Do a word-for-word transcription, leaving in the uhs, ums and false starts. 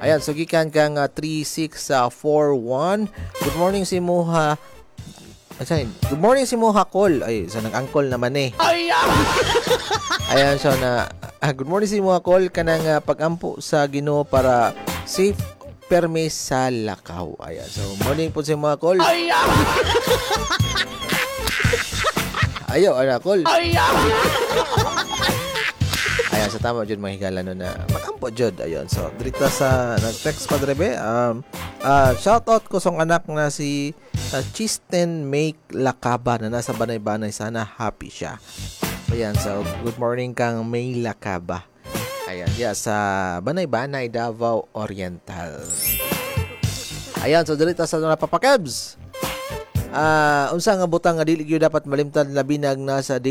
Ayan, so gikan kang uh, three six four one. Good morning si Muha. Ay, good morning si Muha Call. Ay, so nag-angkol naman eh. Ayan, so na ah, good morning si Muha Call kanang uh, pag-ampo sa Ginoo para safe perme sa lakaw. Ayan, so morning po si Muha Call. Ayo, ana Call. Ayan, sa tama dyan mga higala no na makampo dyan. Ayun, so dirita sa nag-text pa drebe. Um, uh, shout out ko song anak na si uh, Chisten Make Lakaba na nasa Banay-Banay. Sana happy siya. Ayan, so good morning kang May Lakaba. Ayan, yeah, sa Banay-Banay, Davao Oriental. Ayan, so dirita sa napapakebs. Uh, unsa nga butang nga dili gyud dapat malimtan labi nag nasa